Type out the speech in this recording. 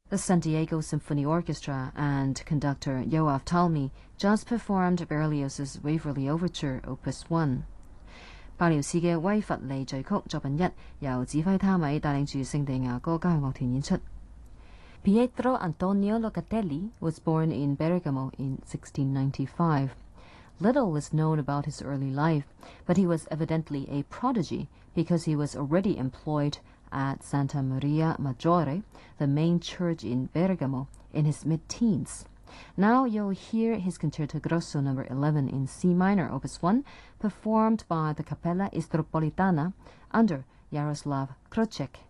The San Diego Symphony Orchestra and conductor Yoav Talmi just performed Berlioz's Waverly Overture, Opus 1. 白遼士嘅威弗利序曲作品1由指揮他米帶領住聖地亞哥交響樂團演出。Pietro Antonio Locatelli was born in Bergamo in 1695. Little is known about his early life, but he was evidently a prodigy because he was already employed at Santa Maria Maggiore, the main church in Bergamo, in his mid-teens. Now you'll hear his Concerto Grosso No. 11 in C minor, Opus 1, performed by the Cappella Istropolitana under Jaroslav Krocek.